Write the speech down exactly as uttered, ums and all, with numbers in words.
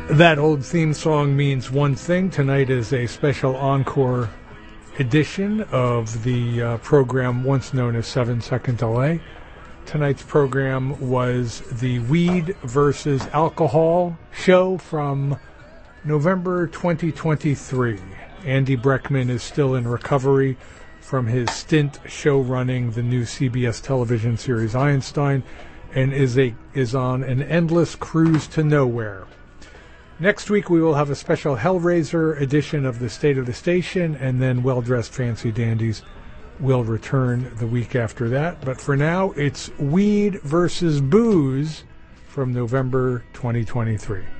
That old theme song means one thing. Tonight is a special encore edition of the uh, program once known as seven second Delay. Tonight's program was the Weed versus Alcohol show from November twenty twenty-three. Andy Breckman is still in recovery from his stint show running the new C B S television series Einstein, and is a is on an endless cruise to nowhere. Next week we will have a special Hellraiser edition of the State of the Station, and then Well Dressed Fancy Dandies will return the week after that. But for now, it's Weed versus Booze from November twenty twenty-three.